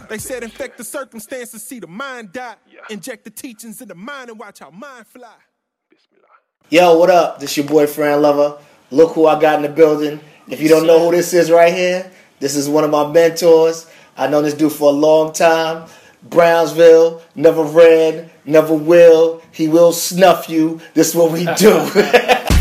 They said infect the circumstances, see the mind die. Inject the teachings in the mind and watch how mind fly. Yo, what up? This your boyfriend Lover. Look who I got in the building. If you don't know who this is right here, this is one of my mentors. I know this dude for a long time. Brownsville, never ran, never will. He will snuff you. This is what we do.